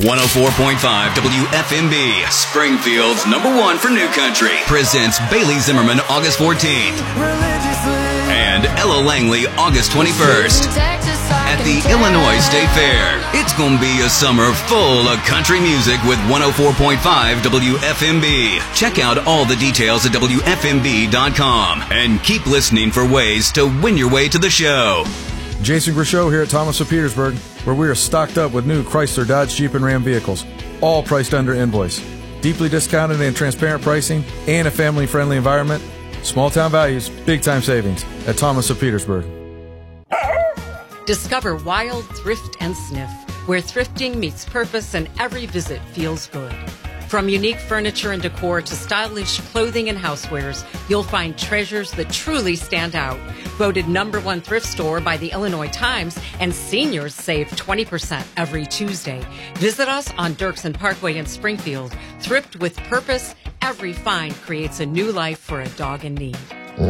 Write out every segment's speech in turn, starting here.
104.5 WFMB, Springfield's #1 for new country, presents Bailey Zimmerman August 14th and Ella Langley August 21st at the Illinois State Fair. It's gonna be a summer full of country music with 104.5 WFMB. Check out all the details at WFMB.com and keep listening for ways to win your way to the show. Jason Grishow here at Thomas of Petersburg, where we are stocked up with new Chrysler, Dodge, Jeep, and Ram vehicles, all priced under invoice. Deeply discounted and transparent pricing, and a family-friendly environment. Small-town values, big-time savings at Thomas of Petersburg. Discover Wild Thrift and Sniff, where thrifting meets purpose and every visit feels good. From unique furniture and decor to stylish clothing and housewares, you'll find treasures that truly stand out. Voted #1 thrift store by the Illinois Times, and seniors save 20% every Tuesday. Visit us on Dirksen Parkway in Springfield. Thrift with purpose. Every find creates a new life for a dog in need.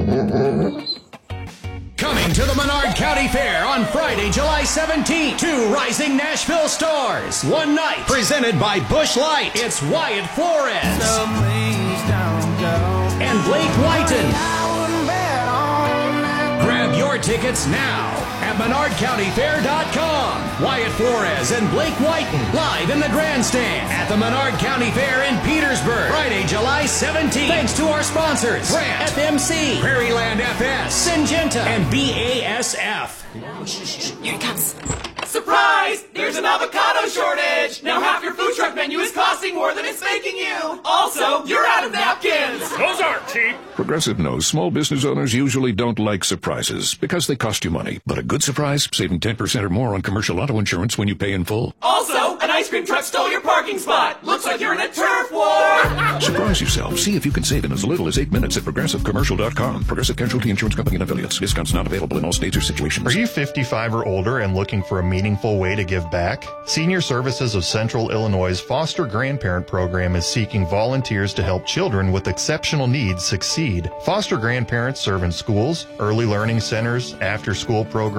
Coming to the Menard County Fair on Friday, July 17th. 2 rising Nashville stars. One night. Presented by Busch Light. It's Wyatt Flores. And Blake Whiten. Grab your tickets now at MenardCountyFair.com. Wyatt Flores and Blake Whiten live in the grandstand at the Menard County Fair in Petersburg. Friday, July 17th. Thanks to our sponsors, Grant, FMC, Prairieland FS, Syngenta, and BASF. Here it comes. Surprise! There's an avocado shortage! Now half your food truck menu is costing more than it's making you! Also, you're out of napkins! Those aren't cheap! Progressive knows small business owners usually don't like surprises because they cost you money. But a good surprise, saving 10% or more on commercial auto insurance when you pay in full. Also, an ice cream truck stole your parking spot! Looks like you're in a turf war! Surprise yourself. See if you can save in as little as 8 minutes at ProgressiveCommercial.com. Progressive Casualty Insurance Company and Affiliates. Discounts not available in all states or situations. Are you 55 or older and looking for a meaningful way to give back? Senior Services of Central Illinois' Foster Grandparent Program is seeking volunteers to help children with exceptional needs succeed. Foster grandparents serve in schools, early learning centers, after-school programs,